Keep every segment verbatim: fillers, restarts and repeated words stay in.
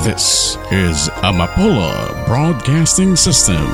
This is Amapola Broadcasting System.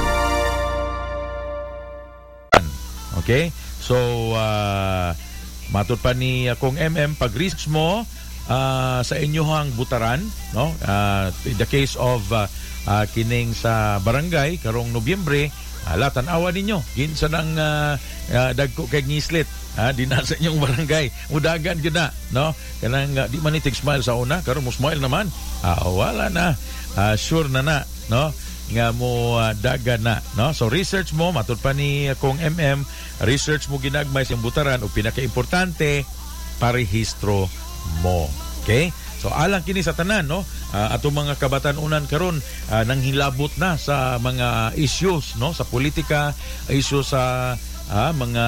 Okay? So, uh, matod pa ni akong M M, pag-research mo uh, sa inyohang butaran, no? Uh, in the case of uh, uh, kining sa barangay, karong Nobyembre, ala, tanawa ninyo. Ginsa ng uh, uh, dagko kay ngislit. Ha, di na sa inyong barangay. Mudagan yun na, no? Kanang uh, di man itig smile sa una, karon mo smile naman. Ah, wala na. Uh, sure na na, no? Nga mo uh, dagan na, no? So research mo, matud pa ni akong M M, research mo ginagmay sa butaran o pinaka-importante, parehistro mo. Okay? So alang kini sa tanan, no? Uh, atong mga kabatanunan karon uh, nang hilabot na sa mga issues, no? Sa politika, issues sa uh, mga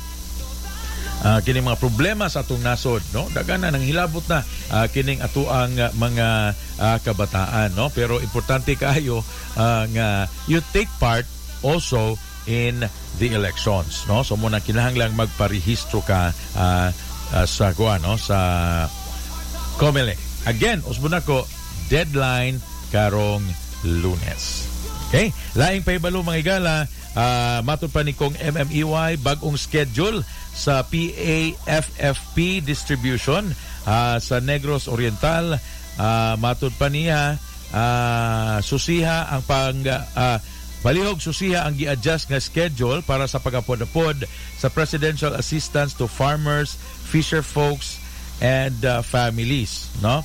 Uh, kining mga problema sa atong nasod, no? Dagan na nang hilabot na uh, kining atuang uh, mga uh, kabataan, no? Pero importante kayo uh, nga you take part also in the elections, no? So muna kinahanglang magparehistro ka uh, uh, sa kuan, no? Sa COMELEC. Again, usbon nako, deadline karong Lunes. Okay? Laing paibalo mga igala, uh, matud pa ni kong M M E Y bagong schedule sa P A F F P distribution uh, sa Negros Oriental. Uh, matud pa niya, uh, susiha ang pang uh, balihog susiha ang gi-adjust nga schedule para sa pagapod-apod sa Presidential Assistance to Farmers, Fisher Folks and uh, Families, no?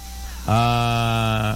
Uh,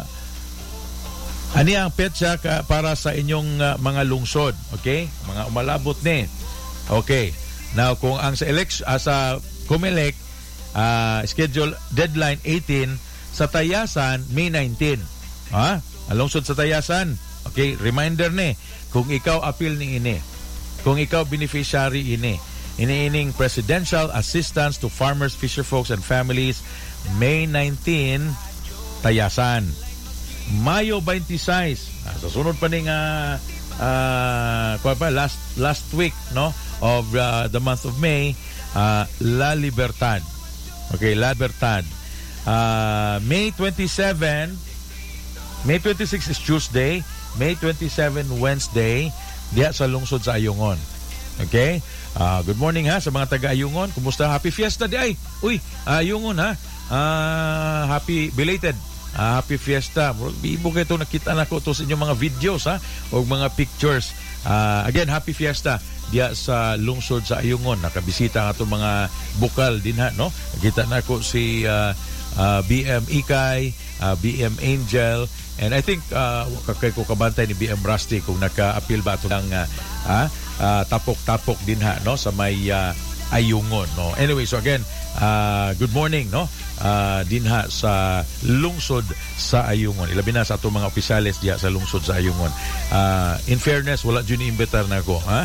ani ang petsa ka para sa inyong uh, mga lungsod, okay? Mga umalabot ni. Okay. Now, kung ang sa election, uh, sa COMELEC, uh, schedule deadline eighteen, sa Tayasan, May nineteenth. Ha? Alungsod sa Tayasan. Okay, reminder ni, kung ikaw appeal ni ini, kung ikaw beneficiary ini, iniining Presidential Assistance to Farmers, Fisher Folks and Families, May nineteenth, Tayasan. Mayo twenty-six, ah, sa sunod pa ning uh, uh, pa, last, last week, no? of uh, the month of May, uh, La Libertad. Okay, La Libertad. Uh, May twenty-seventh, May twenty-sixth is Tuesday, May twenty-seventh Wednesday, diya sa lungsod sa Ayungon. Okay? Uh, good morning ha sa mga taga-Ayungon. Kumusta? Happy Fiesta di ay. Uy, Ayungon ha. Uh, happy belated. Uh, happy Fiesta. Bibo kayo ito, nakita na ko ito sa inyong mga videos ha o mga pictures. Uh, again, happy Fiesta diya sa lungsod sa Ayungon. Nakabisita nga itong mga bukal din ha, no? Nakita na ko si uh, uh, B M Ikay, uh, B M Angel, and I think uh, kakay ko kabantay ni B M Rusty kung naka-appeal ba ito ng uh, uh, uh, tapok-tapok din ha, no? Sa may uh, Ayungon, no? Anyway, so again, uh, good morning, no? Uh, din ha sa lungsod sa Ayungon. Ilabi na sa itong mga opisyalis diya sa lungsod sa Ayungon. Uh, in fairness, wala dyan i-imbitar na ako, ha?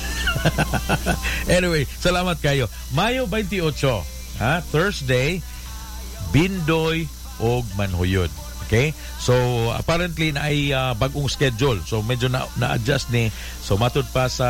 Anyway, salamat kayo. Mayo twenty-eight, ha? Thursday, Bindoy og Manhuyod. Okay? So, apparently na ay uh, bagong schedule. So, medyo na, na-adjust ni. So, matud pa sa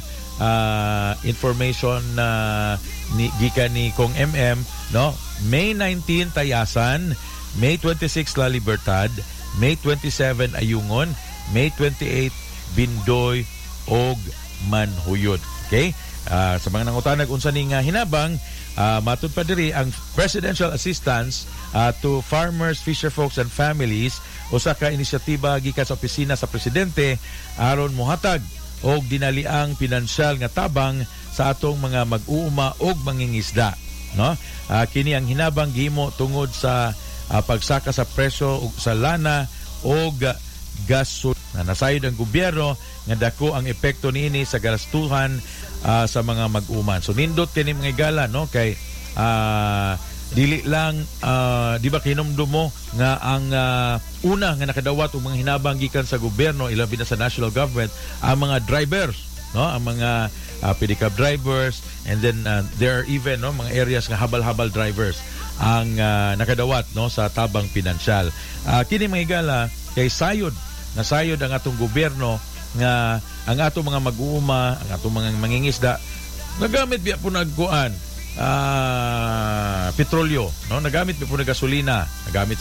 uh, information na uh, ni gika ni Kong M M, no? May nineteenth Tayasan, May twenty-sixth La Libertad, May twenty-seventh Ayungon, May twenty-eighth Bindoy og Manhuyod. Okay? Uh, sa mga nangutanag unsa ning uh, hinabang, uh, matud pa diri ang Presidential Assistance uh, to Farmers, Fisher Folks and Families, usa ka inisyatiba gikan sa opisina sa presidente aron mohatag og dinaliang pinansyal nga tabang sa atong mga mag-uuma og mangingisda, no? Uh, kini ang hinabang gihimo tungod sa uh, pagsaka sa presyo sa lana og gasol na nasayod ang gobyerno nga dako ang epekto niini sa gastuhan uh, sa mga mag-uman. So nindot kini mga igala, no? Kay uh, dili lang uh, di ba kinumdum mo nga ang uh, una nga nakadawat og mga hinabang gikan sa gobyerno, ilabi na sa national government, ang mga drivers, no? Ang mga uh, pedicab drivers, and then uh, there are even, no, mga areas nga habal-habal drivers ang uh, nakadawat, no, sa tabang pinansyal. Uh, kini mga igala kay sayod na sayod ang atong gobyerno nga ang atong mga mag-uuma, ang atong mga mangingisda nagamit biya po nagkuan uh, petrolyo, no? Nagamit biya po na gasolina, nagamit